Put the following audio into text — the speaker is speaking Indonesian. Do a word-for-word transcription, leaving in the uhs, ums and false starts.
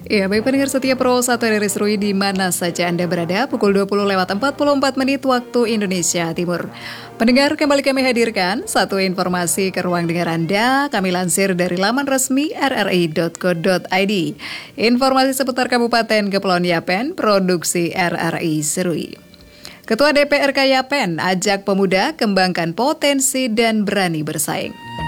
Ya, baik pendengar setia Pro satu R R I Serui di mana saja Anda berada, pukul dua puluh lewat empat puluh empat menit waktu Indonesia Timur. Pendengar, kembali kami hadirkan satu informasi ke ruang dengar Anda, kami lansir dari laman resmi r r i dot co dot i d. Informasi seputar Kabupaten Kepulauan Yapen, produksi R R I Serui. Ketua D P R K Yapen ajak pemuda kembangkan potensi dan berani bersaing.